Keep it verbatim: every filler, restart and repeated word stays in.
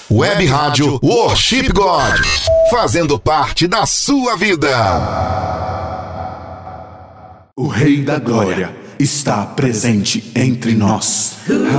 Web Rádio Worship God, fazendo parte da sua vida. O Rei da Glória está presente entre nós.